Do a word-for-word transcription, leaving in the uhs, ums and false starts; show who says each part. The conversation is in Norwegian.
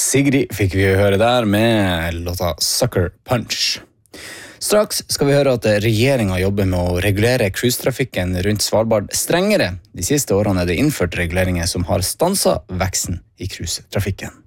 Speaker 1: Sigrid fikk vi høre der med låta Sucker Punch. Straks skal vi høre at regjeringen jobber med å regulere cruisetrafikken rundt Svalbard strengere. De siste årene er det innført reguleringer som har stanset veksten i cruisetrafikken.